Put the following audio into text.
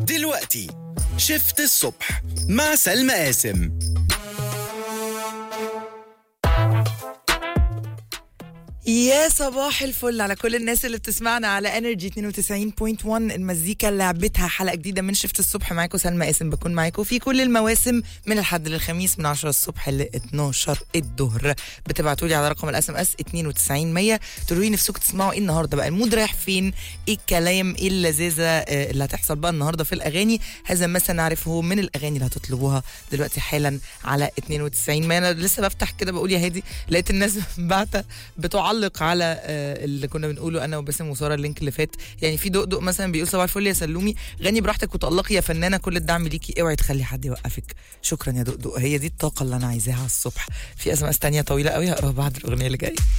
دلوقتي شفت الصبح مع سلمى قاسم. يا صباح الفل على كل الناس اللي بتسمعنا على انرجي 92.1. المزيكا اللي لعبتها حلقه جديده من شفت الصبح. معاكم سلمى قاسم، بكون معاكم في كل المواسم من الحد للخميس من 10 الصبح ل 12 الظهر. بتبعتوا لي على رقم الاس ام اس 92 تقولوا لي نفسكم تسمعوا ايه النهارده، بقى المود رايح فين، ايه الكلام، ايه اللذاذه اللي هتحصل بقى النهارده في الاغاني. هذا ما سنعرفه من الاغاني اللي هتطلبوها دلوقتي حالا على 92. انا لسه بفتح كده بقول يا هادي، لقيت الناس بعتة بتعلق على اللي كنا بنقوله انا وباسم وساره اللينك اللي فات. يعني في دقدق مثلا بيقول صباح الفل يا سلومي، غني براحتك وتألقي يا فنانه، كل الدعم ليكي، اوعي تخلي حد يوقفك. شكرا يا دقدق، هي دي الطاقه اللي انا عايزاها الصبح. في SMS تانية طويله قوي هقراها بعد الاغنيه اللي جايه.